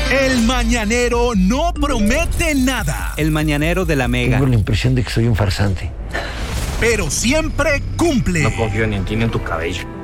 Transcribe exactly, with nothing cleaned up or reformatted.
El mañanero no promete nada. El mañanero de la Mega. Tengo la impresión de que soy un farsante. Pero siempre cumple. No confío ni en ti ni en tu cabello.